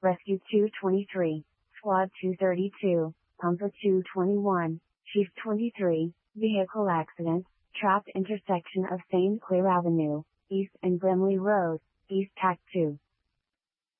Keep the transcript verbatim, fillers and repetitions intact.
Rescue two twenty-three, Squad two thirty-two, Pumper two twenty-one, Chief twenty-three, Vehicle Accident, Trapped intersection of Saint Clair Avenue, East and Brimley Road, East Tac two.